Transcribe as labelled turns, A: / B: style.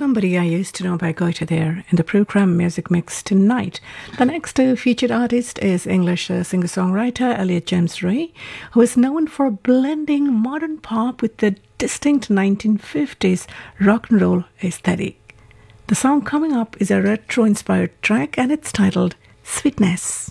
A: Somebody I Used to Know by Goethe there in the program Music Mix tonight. The next featured artist is English singer-songwriter Elliot James Ray, who is known for blending modern pop with the distinct 1950s rock and roll aesthetic. The song coming up is a retro-inspired track and it's titled Sweetness.